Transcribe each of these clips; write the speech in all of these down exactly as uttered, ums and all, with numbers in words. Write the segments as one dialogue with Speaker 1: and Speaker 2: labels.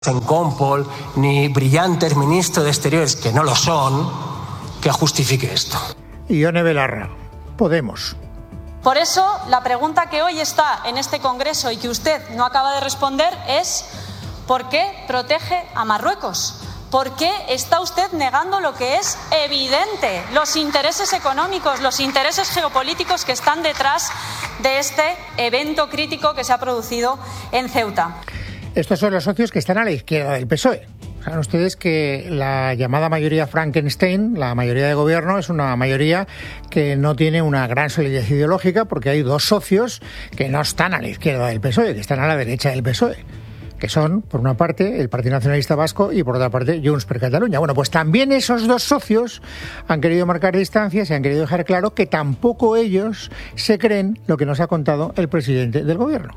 Speaker 1: en Compol, ni brillantes ministros de Exteriores, que no lo son, que justifique esto.
Speaker 2: Ione Belarra, Podemos.
Speaker 3: Por eso, la pregunta que hoy está en este Congreso y que usted no acaba de responder es ¿por qué protege a Marruecos? ¿Por qué está usted negando lo que es evidente? Los intereses económicos, los intereses geopolíticos que están detrás de este evento crítico que se ha producido en Ceuta.
Speaker 2: Estos son los socios que están a la izquierda del P S O E. Saben ustedes que la llamada mayoría Frankenstein, la mayoría de gobierno, es una mayoría que no tiene una gran solidez ideológica porque hay dos socios que no están a la izquierda del P S O E, que están a la derecha del P S O E, que son, por una parte, el Partido Nacionalista Vasco y, por otra parte, Junts per Catalunya. Bueno, pues también esos dos socios han querido marcar distancias y han querido dejar claro que tampoco ellos se creen lo que nos ha contado el presidente del gobierno.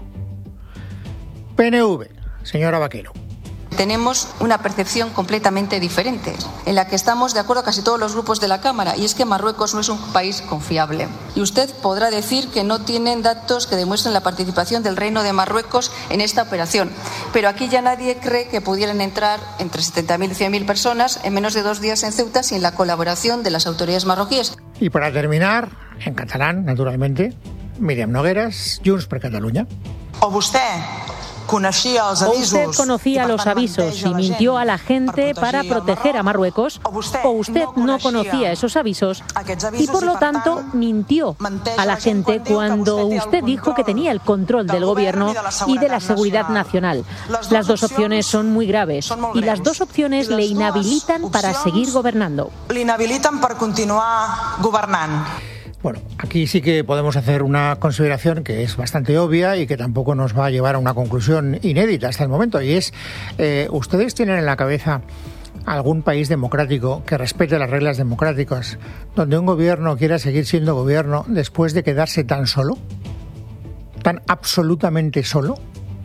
Speaker 2: P N V, señora Vaquero.
Speaker 4: Tenemos una percepción completamente diferente, en la que estamos de acuerdo casi todos los grupos de la Cámara, y es que Marruecos no es un país confiable. Y usted podrá decir que no tienen datos que demuestren la participación del Reino de Marruecos en esta operación, pero aquí ya nadie cree que pudieran entrar entre setenta mil y cien mil personas en menos de dos días en Ceuta sin la colaboración de las autoridades marroquíes.
Speaker 2: Y para terminar, en catalán, naturalmente, Míriam Nogueras, Junts per Catalunya.
Speaker 5: O usted...
Speaker 6: O usted conocía los avisos y mintió a la gente para proteger a Marruecos, o usted no conocía esos avisos y por lo tanto mintió a la gente cuando usted dijo que tenía el control del gobierno y de la seguridad nacional. Las dos opciones son muy graves y las dos opciones le inhabilitan para seguir gobernando.
Speaker 5: Le inhabilitan para continuar gobernando.
Speaker 2: Bueno, aquí sí que podemos hacer una consideración que es bastante obvia y que tampoco nos va a llevar a una conclusión inédita hasta el momento, y es, eh, ¿ustedes tienen en la cabeza algún país democrático que respete las reglas democráticas, donde un gobierno quiera seguir siendo gobierno después de quedarse tan solo? ¿Tan absolutamente solo?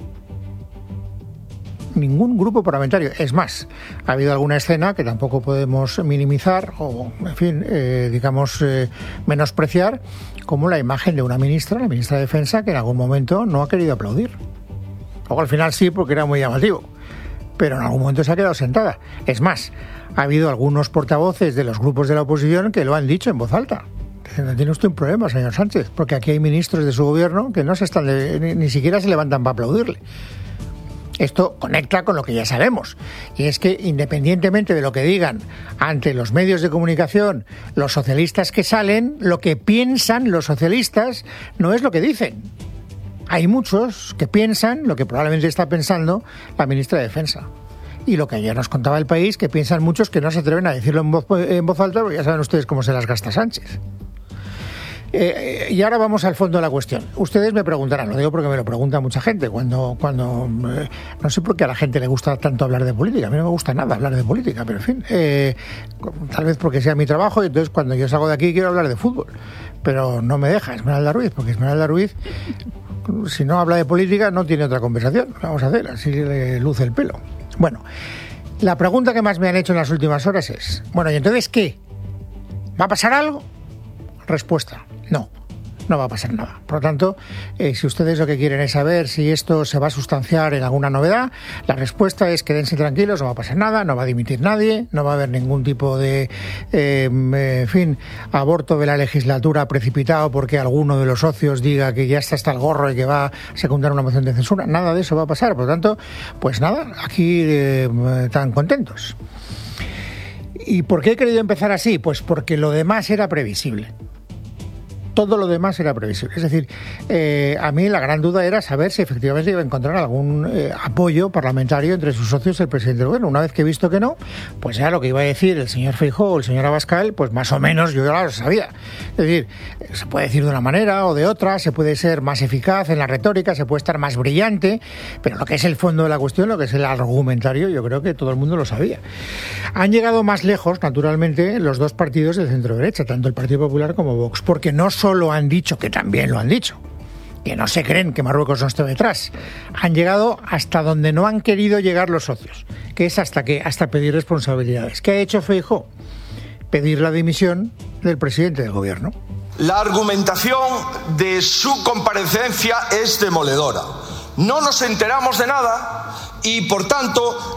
Speaker 2: Ningún grupo parlamentario. Es más, ha habido alguna escena que tampoco podemos minimizar o, en fin, eh, digamos, eh, menospreciar, como la imagen de una ministra, la ministra de Defensa, que en algún momento no ha querido aplaudir. Luego al final sí, porque era muy llamativo, pero en algún momento se ha quedado sentada. Es más, ha habido algunos portavoces de los grupos de la oposición que lo han dicho en voz alta. No tiene usted un problema, señor Sánchez, porque aquí hay ministros de su gobierno que no se están de, ni, ni siquiera se levantan para aplaudirle. Esto conecta con lo que ya sabemos, y es que independientemente de lo que digan ante los medios de comunicación los socialistas que salen, lo que piensan los socialistas no es lo que dicen. Hay muchos que piensan lo que probablemente está pensando la ministra de Defensa. Y lo que ayer nos contaba El País, que piensan muchos que no se atreven a decirlo en voz, en voz alta, porque ya saben ustedes cómo se las gasta Sánchez. Eh, y ahora vamos al fondo de la cuestión. Ustedes me preguntarán, lo digo porque me lo pregunta mucha gente, cuando, cuando eh, no sé por qué a la gente le gusta tanto hablar de política. A mí no me gusta nada hablar de política, pero en fin, eh, tal vez porque sea mi trabajo, y entonces cuando yo salgo de aquí quiero hablar de fútbol, pero no me deja Esmeralda Ruiz, porque Esmeralda Ruiz, si no habla de política, no tiene otra conversación. Vamos a hacer, así le luce el pelo. Bueno, la pregunta que más me han hecho en las últimas horas es, bueno, ¿y entonces qué? ¿Va a pasar algo? Respuesta, no, no va a pasar nada. Por lo tanto, eh, si ustedes lo que quieren es saber si esto se va a sustanciar en alguna novedad, la respuesta es quédense tranquilos, no va a pasar nada, no va a dimitir nadie, no va a haber ningún tipo de, eh, en fin, aborto de la legislatura precipitado porque alguno de los socios diga que ya está hasta el gorro y que va a secundar una moción de censura. Nada de eso va a pasar. Por lo tanto, pues nada, aquí eh, tan contentos. ¿Y por qué he querido empezar así? Pues porque lo demás era previsible. Todo lo demás era previsible. Es decir, eh, a mí la gran duda era saber si efectivamente iba a encontrar algún eh, apoyo parlamentario entre sus socios el presidente del gobierno. Una vez que he visto que no, pues ya lo que iba a decir el señor Feijóo o el señor Abascal, pues más o menos yo ya lo sabía. Es decir, se puede decir de una manera o de otra, se puede ser más eficaz en la retórica, se puede estar más brillante, pero lo que es el fondo de la cuestión, lo que es el argumentario, yo creo que todo el mundo lo sabía. Han llegado más lejos, naturalmente, los dos partidos de centro derecha, tanto el Partido Popular como Vox, porque no solo han dicho, que también lo han dicho, que no se creen que Marruecos no esté detrás, han llegado hasta donde no han querido llegar los socios, que es hasta que hasta pedir responsabilidades. ¿Qué ha hecho Feijóo? Pedir la dimisión del presidente del gobierno.
Speaker 7: La argumentación de su comparecencia es demoledora. No nos enteramos de nada, y, por tanto,